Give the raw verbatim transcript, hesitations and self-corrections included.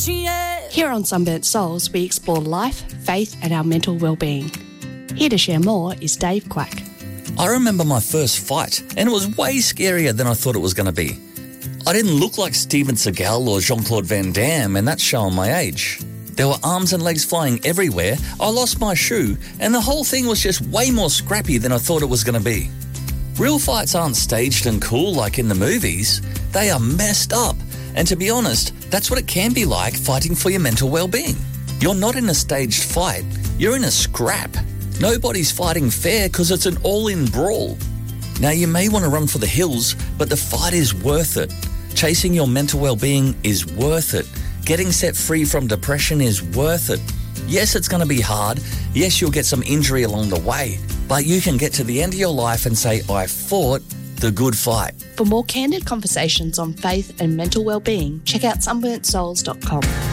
Here on Sunburnt Souls, we explore life, faith and our mental well-being. Here to share more is Dave Quack. I remember my first fight, and it was way scarier than I thought it was going to be. I didn't look like Steven Seagal or Jean-Claude Van Damme, and that's showing my age. There were arms and legs flying everywhere, I lost my shoe, and the whole thing was just way more scrappy than I thought it was going to be. Real fights aren't staged and cool like in the movies. They are messed up, and to be honest, that's what it can be like fighting for your mental well-being. You're not in a staged fight, you're in a scrap. Nobody's fighting fair because it's an all-in brawl. Now, you may want to run for the hills, but the fight is worth it. Chasing your mental well-being is worth it. Getting set free from depression is worth it. Yes, it's going to be hard. Yes, you'll get some injury along the way, but you can get to the end of your life and say, I fought the good fight. For more candid conversations on faith and mental well-being, check out sunburnt souls dot com.